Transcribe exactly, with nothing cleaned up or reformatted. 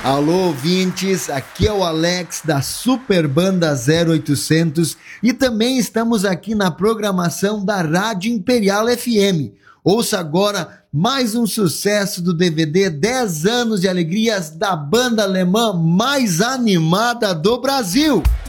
Alô, ouvintes, aqui é o Alex da Super Banda zero oitocentos e também estamos aqui na programação da Rádio Imperial F M. Ouça agora mais um sucesso do D V D dez anos de alegrias da banda alemã mais animada do Brasil.